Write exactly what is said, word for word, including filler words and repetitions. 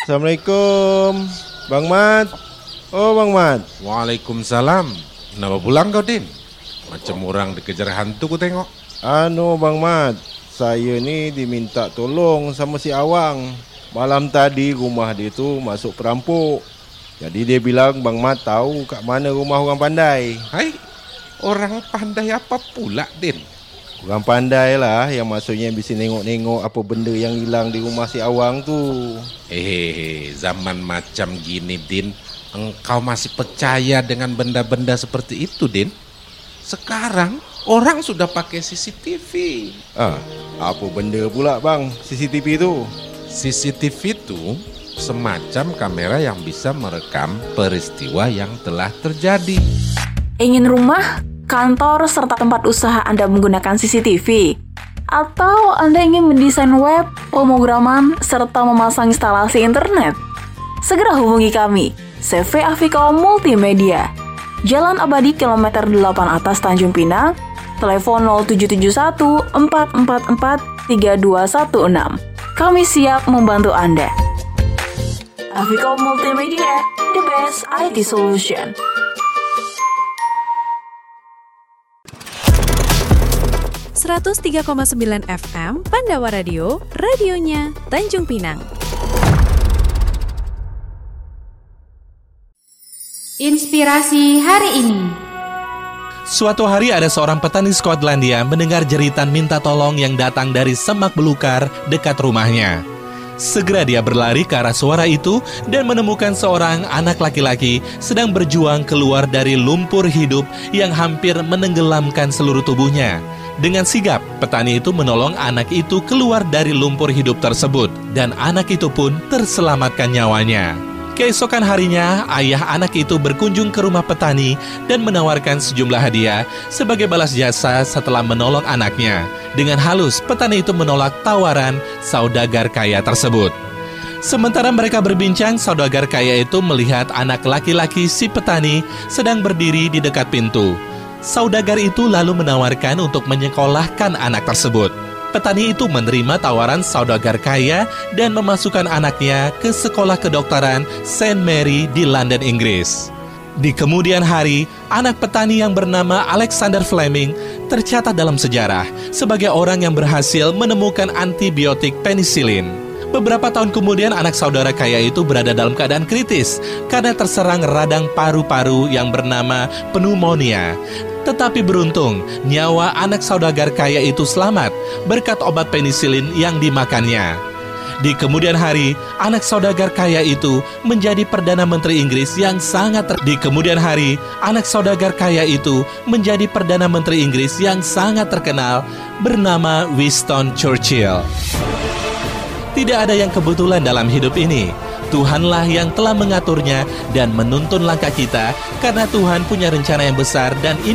Assalamualaikum, Bang Mat. Oh, Bang Mat. Waalaikumsalam. Kenapa pulang kau, Din? Macam orang dikejar hantu ku tengok. Anu, Bang Mat, saya ni diminta tolong sama si Awang. Malam tadi rumah dia tu masuk perampok. Jadi dia bilang Bang Mat tahu kat mana rumah orang pandai. Hai, orang pandai apa pula, Din? Orang pandai lah yang maksudnya bisa nengok-nengok apa benda yang hilang di rumah si Awang tu. Hehehe, zaman macam gini, Din, engkau masih percaya dengan benda-benda seperti itu, Din? Sekarang orang sudah pakai C C T V. Ah, apa benda pula bang C C T V tu? C C T V itu semacam kamera yang bisa merekam peristiwa yang telah terjadi. Ingin rumah, kantor, serta tempat usaha Anda menggunakan C C T V? Atau Anda ingin mendesain web, pemrograman, serta memasang instalasi internet? Segera hubungi kami, C V Aviko Multimedia. Jalan Abadi kilometer delapan atas Tanjung Pinang, telepon nol tujuh tujuh satu empat empat empat tiga dua satu enam. Kami siap membantu Anda. Aviko Multimedia, the best I T solution. seratus tiga koma sembilan F M Pandawa Radio, radionya Tanjung Pinang. Inspirasi hari ini. Suatu hari ada seorang petani Skotlandia mendengar jeritan minta tolong yang datang dari semak belukar dekat rumahnya. Segera dia berlari ke arah suara itu dan menemukan seorang anak laki-laki sedang berjuang keluar dari lumpur hidup yang hampir menenggelamkan seluruh tubuhnya. Dengan sigap, petani itu menolong anak itu keluar dari lumpur hidup tersebut dan anak itu pun terselamatkan nyawanya. Keesokan harinya, ayah anak itu berkunjung ke rumah petani dan menawarkan sejumlah hadiah sebagai balas jasa setelah menolong anaknya. Dengan halus, petani itu menolak tawaran saudagar kaya tersebut. Sementara mereka berbincang, saudagar kaya itu melihat anak laki-laki si petani sedang berdiri di dekat pintu. Saudagar itu lalu menawarkan untuk menyekolahkan anak tersebut. Petani itu menerima tawaran saudagar kaya dan memasukkan anaknya ke sekolah kedokteran Saint Mary di London, Inggris. Di kemudian hari, anak petani yang bernama Alexander Fleming tercatat dalam sejarah sebagai orang yang berhasil menemukan antibiotik penisilin. Beberapa tahun kemudian, anak saudara kaya itu berada dalam keadaan kritis karena terserang radang paru-paru yang bernama pneumonia. Tetapi beruntung, nyawa anak saudagar kaya itu selamat berkat obat penisilin yang dimakannya. Di kemudian hari, anak saudagar kaya itu menjadi Perdana Menteri Inggris yang sangat ter- Di kemudian hari, anak saudagar kaya itu menjadi Perdana Menteri Inggris yang sangat terkenal bernama Winston Churchill. Tidak ada yang kebetulan dalam hidup ini. Tuhanlah yang telah mengaturnya dan menuntun langkah kita karena Tuhan punya rencana yang besar dan ini